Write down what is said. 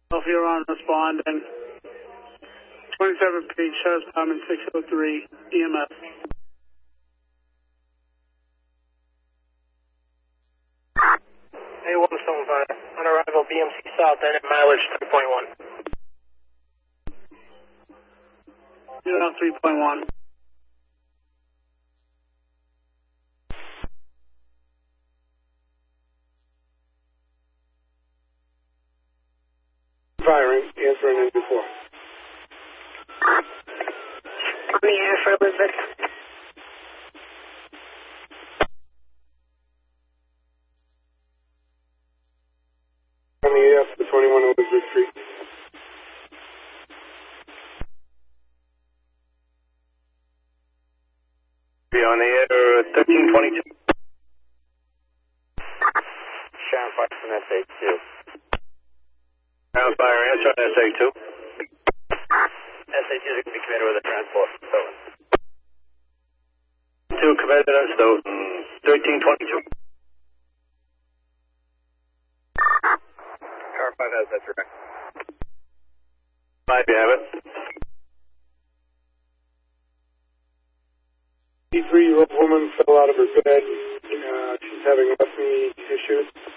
If you're on responding. 27 Page, Sheriff's Department 603, EMS. A175, on arrival BMC South, and at mileage 3.1. You're on 3.1. Firing, answering in before. On the air for Elizabeth. On the AF for 21 Elizabeth Street. Be on the air 1322. Sharon Foxton, SA2. Ground fire, answer on SA2. SA2 is going to be committed with a transport. Over. 2 committed on Stoughton, 1322. Car 5 has that direct. 5, you have it. 83-year-old woman fell out of her bed. She's having left knee issues.